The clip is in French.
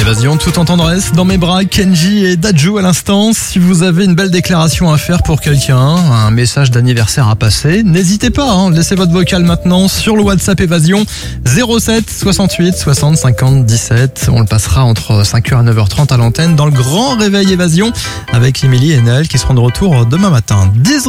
Évasion, tout en tendresse, dans mes bras, Kenji et Dadju à l'instant. Si vous avez une belle déclaration à faire pour quelqu'un, un message d'anniversaire à passer, n'hésitez pas, laissez votre vocal maintenant sur le WhatsApp Évasion 07 68 60 50 17. On le passera entre 5h et 9h30 à l'antenne dans le grand réveil Évasion avec Émilie et Naël qui seront de retour demain matin.